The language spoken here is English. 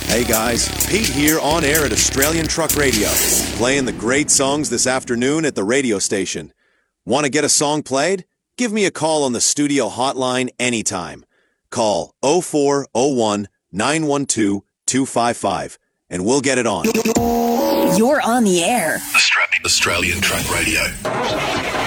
Hey guys, Pete here on air at Australian Truck Radio, playing the great songs this afternoon at the radio station. Want to get a song played? Give me a call on the studio hotline anytime. Call 0401 912 255 and we'll get it on. You're on the air. Australian Truck Radio.